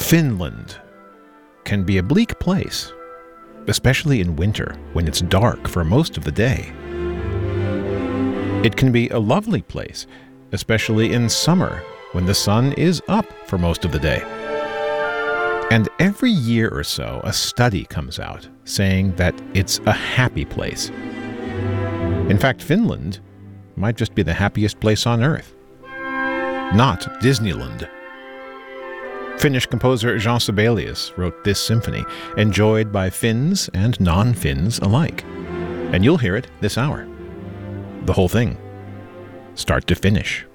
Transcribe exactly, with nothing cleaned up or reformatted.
Finland can be a bleak place, especially in winter when it's dark for most of the day. It can be a lovely place, especially in summer when the sun is up for most of the day. And every year or so, a study comes out saying that it's a happy place. In fact, Finland might just be the happiest place on Earth. Not Disneyland. Finnish composer Jean Sibelius wrote this symphony, enjoyed by Finns and non-Finns alike. And you'll hear it this hour. The whole thing, start to finish.